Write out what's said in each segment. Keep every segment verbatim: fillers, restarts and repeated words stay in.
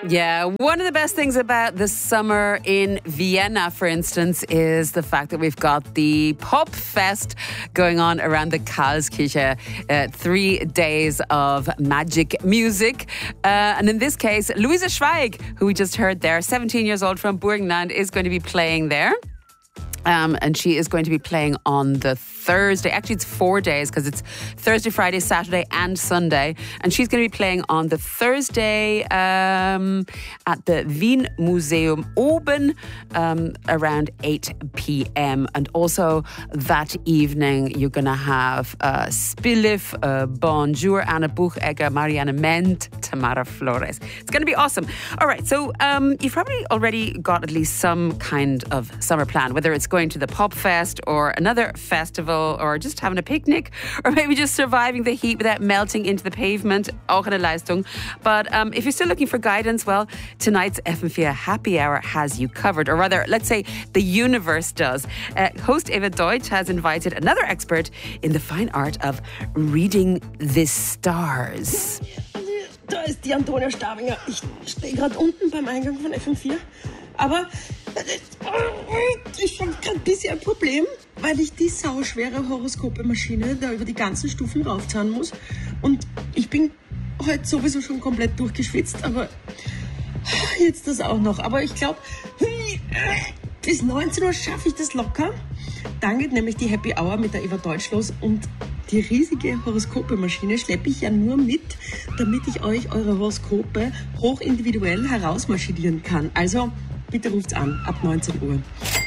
Yeah, one of the best things about the summer in Vienna, for instance, is the fact that we've got the Pop Fest going on around the Karlskirche. Uh, three days of magic music. Uh, and in this case, Luisa Schweig, who we just heard there, seventeen years old from Burgenland, is going to be playing there. Um, and she is going to be playing on the Thursday. Actually, it's four days because it's Thursday, Friday, Saturday and Sunday. And she's going to be playing on the Thursday um, at the Wien Museum Oben um, around eight p.m. And also that evening, you're going to have uh, Spilif, uh, Bonjour, Anna Buchegger, Marianne Ment, Tamara Flores. It's going to be awesome. All right, so um, you've probably already got at least some kind of summer plan, whether it's going to the Pop Fest or another festival or just having a picnic or maybe just surviving the heat without melting into the pavement. Auch eine Leistung. But um, if you're still looking for guidance, well, tonight's F M four Happy Hour has you covered. Or rather, let's say the universe does. Uh, host Eva Deutsch has invited another expert in the fine art of reading the stars. Da ist die Antonia Stabinger. Ich stehe gerade unten beim Eingang von F M four. Aber ich habe gerade ein bisschen ein Problem, weil ich die sauschwere Horoskope-Maschine da über die ganzen Stufen raufzahlen muss. Und ich bin heute sowieso schon komplett durchgeschwitzt, aber jetzt das auch noch. Aber ich glaube, bis neunzehn Uhr schaffe ich das locker. Dann geht nämlich die Happy Hour mit der Eva Deutsch los und die riesige Horoskope-Maschine schleppe ich ja nur mit, damit ich euch eure Horoskope hochindividuell herausmaschinieren kann. Also bitte ruft's an, ab neunzehn Uhr.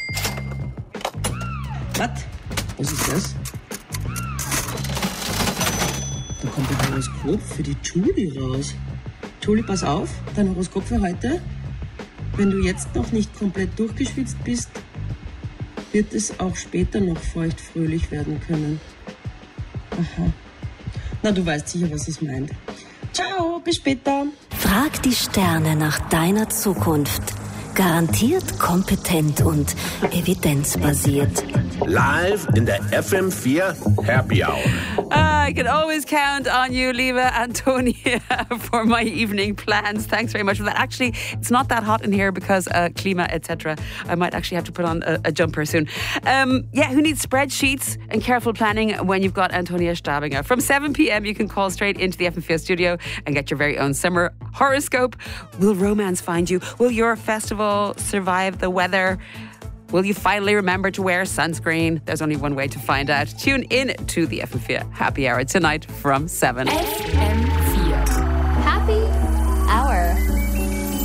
Was? Was ist das? Da kommt ein Horoskop für die Julie raus. Julie, pass auf, dein Horoskop für heute. Wenn du jetzt noch nicht komplett durchgeschwitzt bist, wird es auch später noch feuchtfröhlich werden können. Aha. Na, du weißt sicher, was es meint. Ciao, bis später. Frag die Sterne nach deiner Zukunft. Garantiert kompetent und evidenzbasiert. Live in der F M four Happy Hour. I can always count on you, liebe Antonia, for my evening plans. Thanks very much for that. Actually, it's not that hot in here because uh, klima, et cetera. I might actually have to put on a, a jumper soon. Um, yeah, who needs spreadsheets and careful planning when you've got Antonia Stabinger? From seven p.m, you can call straight into the F M four studio and get your very own summer horoscope. Will romance find you? Will your festival survive the weather? Will you finally remember to wear sunscreen? There's only one way to find out. Tune in to the F M four Happy Hour tonight from seven. F M